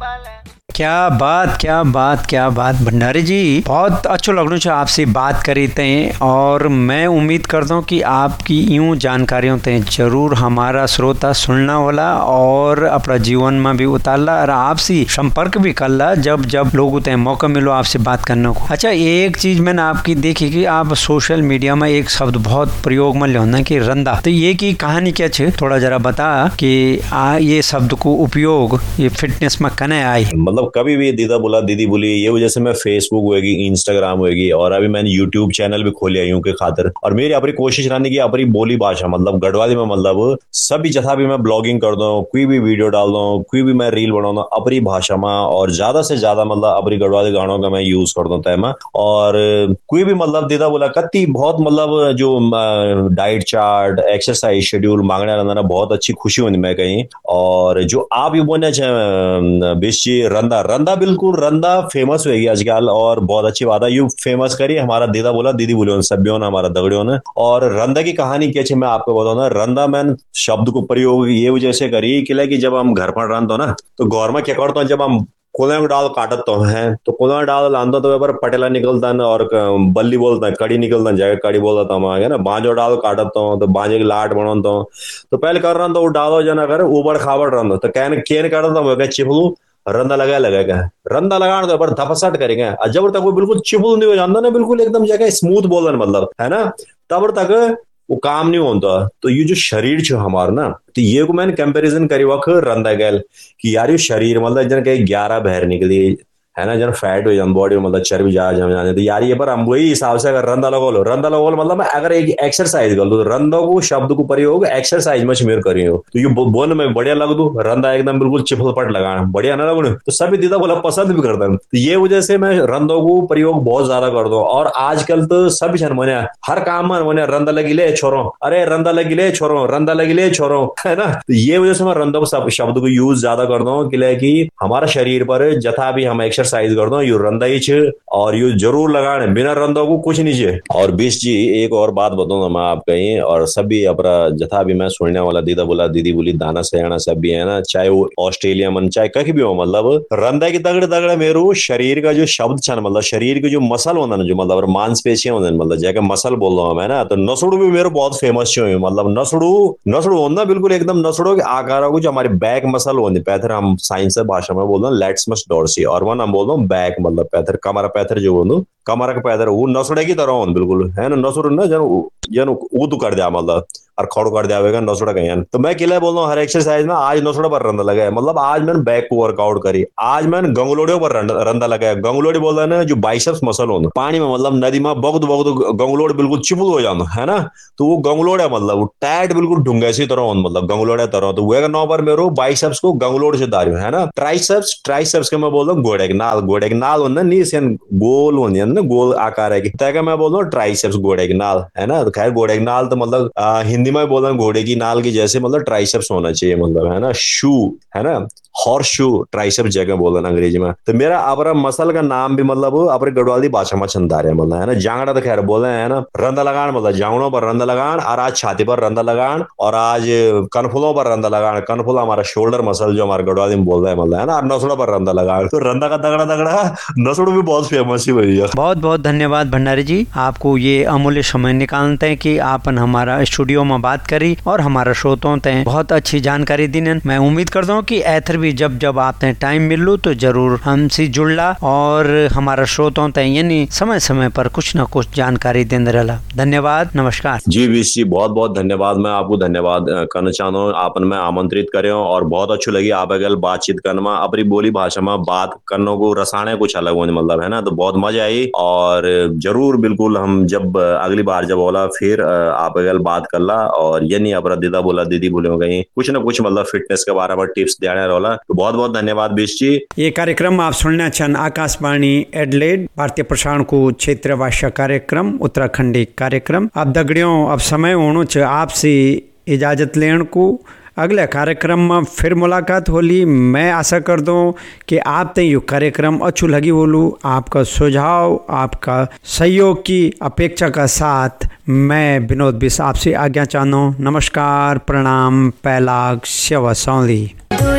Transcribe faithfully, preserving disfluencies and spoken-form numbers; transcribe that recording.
क्या बात क्या बात क्या बात भंडारी जी, बहुत अच्छो लगनो छे आपसे बात करी ते। और मैं उम्मीद करता हूँ कि आपकी यूं जानकारियों ते जरूर हमारा श्रोता सुनना वाला और अपना जीवन में भी उतारला और आपसे संपर्क भी करला जब जब लोगों ते मौका मिलो आपसे बात करने को। अच्छा, एक चीज मैंने आपकी देखी कि आप सोशल मीडिया में एक शब्द बहुत प्रयोग में लेना कि रंदा, तो ये की कहानी क्या छे, थोड़ा जरा बता कि आ ये शब्द को उपयोग ये फिटनेस में कने आई। मतलब कभी भी दीदा बोला दीदी बोली, ये वजह से मैं फेसबुक होगी, इंस्टाग्राम होगी और अभी मैंने यूट्यूब चैनल भी खोलिया यूं के खातिर। और मेरी अपनी कोशिश रहने की अपनी बोली भाषा मतलब गढ़वाली में, मतलब सभी जथा भी मैं ब्लॉगिंग कर दूं, कोई भी वीडियो डाल दूं, कोई भी मैं रील बनाऊं अपनी भाषा में और ज्यादा से ज्यादा मतलब अपनी गढ़वाली गानों का मैं यूज कर दूं तय में। और कोई भी मतलब दीदा बोला कत्ती बहुत मतलब जो डाइट चार्ट एक्सरसाइज शेड्यूल मांगने वाला ना बहुत अच्छी खुशी होनी मैं कहीं। और जो आप ये बोलना चाहे बेशी रंदा रंदा बिल्कुल रंदा फेमस होगी आजकल और बहुत अच्छी बात है। यू फेमस करी हमारा दीदा बोला दीदी बोले सभ्यों ने हमारा दगड़ियों ने। और रंदा की कहानी क्या है मैं आपको बताऊं ना, रंदा मैंने शब्द को प्रयोग ये वजह से करी कि जब हम घर पर रंधो ना तो घर में क्या करते हैं, जब हम कोले डाल काटत तो हैं तो कोले डाल लांदो तो पर पटेला निकलता है और बल्ली बोलता है कड़ी निकलता है कड़ी बोलता है ना, बांजो डाल काटत तो तो बांजे की लाट बनता तो, तो पहले कर रहा तो डालो जना कर ऊबड़ खाबड़ रहा तो कहने केन करता चिपलू रंदा लगा लगेगा रंदा लगाने तो पर धपसट करेंगे जब तक वो बिल्कुल चिपल नहीं हो जाता ना, बिल्कुल एकदम जगह स्मूथ बोलन मतलब है ना, तब तक वो काम नहीं होता। तो ये जो शरीर छो हमारा ना, तो ये को मैंने कंपैरिजन करी वक्त रंदा गैल कि यार ये शरीर मतलब जन कहीं ग्यारह बहर निकली है ना, जन फैट हो जाए बॉडी में मतलब चर्बी जा जाने तो यार ये पर हम वही हिसाब से अगर रंदा लगो लो रंदा लगो मतलब मैं अगर एक एक्सरसाइज कर लूँ रंदा को शब्द को प्रयोग एक्सरसाइज में मेरे करी हो तो ये बोलने में बढ़िया लग दू रंदा एकदम बिल्कुल चिपल पट लगाना बढ़िया ना लगू तो सभी दीदा बोला पसंद भी करता है। तो ये वजह से मैं रंदों को प्रयोग बहुत ज्यादा कर दू। और आजकल तो सभी छन मने हर काम में मने रंदा लगी ले छोरो, अरे रंदा लगी ले छोरो, रंदा लगी ले छोरो है ना। तो ये वजह से मैं रंदों को शब्द को यूज ज्यादा कर दू कि हमारा शरीर पर जथा भी हम एक्सरसाइज कर दो यू रंदा ही छे और यू जरूर लगाने बिना रंदों को कुछ नहीं छे। और बीस जी एक और बात बताऊंगा मैं आप कहीं और सभी अपना जथा भी मैं सुनने वाला दीदा बोला दीदी बोली दाना सयाना सब भी है ना, चाहे वो ऑस्ट्रेलिया मन चाहे कहीं भी हो मतलब रंदा की तगड़े तगड़े मेरू शरीर का जो शब्द छन मतलब शरीर के जो मसल होना ना जो मतलब मांसपेशियां होने मतलब जैसे मसल बोल रहा हूँ मैं ना, तो नसड़ू भी मेरे बहुत फेमस छे मतलब नसड़ू नसड़ू होना बिल्कुल एकदम नसड़ो के आकार को जो हमारी बैक मसल होती पैथर हम साइंस भाषा में बोल रहे हैं लेट्समस डॉर्सी और वन हम बोल रहे हैं बैक मतलब पैथर कमर पैथर जो हो कमर का पैथर वो नसड़े की तरह हो बिल्कुल है ना, नसड़ ना जन जन ऊद कर दिया मतलब और खड़ो कर दिया नसड़ा कहीं। तो मैं किला बोल रहा हूँ हर एक्सरसाइज में आज नसड़ा पर रंदा लगा है मतलब आज मैंने बैक को वर्कआउट करी, आज मैंने गंगलोड़ियों पर रंदा लगा है। गंगलोड़ी बोल रहा है ना जो बाइसेप्स मसल हो पानी में मतलब नदी में बगद बगद गंगलोड़ बिल्कुल चिपल हो जाना है ना, तो वो गंगलोड़ है मतलब वो टैट बिल्कुल ढूंगे सी तरह हो मतलब गंगलोड़ तरह। तो वह नौ पर मेरे बाइसेप्स को गंगलोड़ से दारियो है ना। ट्राइसेप्स ट्राइसेप्स के मैं बोल रहा हूँ घोड़े के नाल घोड़े के नाल होना नी गोल होनी ना गोल आकार है कि मैं बोल रहा हूँ ट्राइसेप्स घोड़े के नाल है ना। तो खैर घोड़े के नाल तो मतलब आ, हिंदी में बोल रहा हूँ घोड़े की नाल की जैसे मतलब ट्राइसेप्स होना चाहिए मतलब है ना, शू है ना हॉर्स शू ट्राइसेप्स जगह बोल रहा अंग्रेजी में। तो मेरा अपना मसल का नाम भी मतलब अपने गढ़वाली भाषा में चंदा है मतलब है ना। जांगड़ा तो खैर बोल रहे हैं ना रंदा लगान मतलब जांगड़ों पर रंदा लगान और आज छाती पर रंदा लगान और आज कनफुलों पर रंदा लगान। कनफुल हमारा शोल्डर मसल जो हमारे गढ़वाली में बोल रहे हैं मतलब है ना, और नसड़ों पर रंदा लगान। तो रंदा का तगड़ा तगड़ा नसड़ भी बहुत फेमस ही भैया। बहुत बहुत धन्यवाद भंडारी जी, आपको ये अमूल्य समय निकालते हैं कि आपन हमारा स्टूडियो में बात करी और हमारा श्रोतों तय बहुत अच्छी जानकारी दी। मैं उम्मीद करता हूँ कि ऐथर भी जब जब आपने टाइम मिल लो तो जरूर हमसे जुड़ला और हमारा श्रोतों तय यानी समय समय पर कुछ न कुछ जानकारी देते रहला। धन्यवाद, नमस्कार। जी विश जी बहुत बहुत धन्यवाद, मैं आपको धन्यवाद करना चाहता हूँ आपने मैं आमंत्रित करे और बहुत अच्छी लगी आप अगर बातचीत करना अपनी बोली भाषा में बात करने को रसाने कुछ अलग होने मतलब है ना, तो बहुत मजा आई। और जरूर बिल्कुल हम जब अगली बार जब बोला फिर आप अगर बात कर ला और ये नहीं अपना दीदा बोला दीदी बोले गई कुछ ना कुछ मतलब फिटनेस के बारे में टिप्स देने वाला। तो बहुत बहुत धन्यवाद बीस जी। ये कार्यक्रम आप सुनना छन आकाशवाणी एडलेड भारतीय प्रसारण को क्षेत्र भाषा कार्यक्रम उत्तराखंडी कार्यक्रम। अब दगड़ियों अब समय होनो छ आपसे इजाजत लेने को, अगले कार्यक्रम में फिर मुलाकात होली। मैं आशा कर दूं कि आप ते ये कार्यक्रम अच्छु लगी बोलू, आपका सुझाव आपका सहयोग की अपेक्षा का साथ मैं विनोद बिस आपसे आज्ञा चाहता हूँ। नमस्कार, प्रणाम, पैलाग, शिव सौली।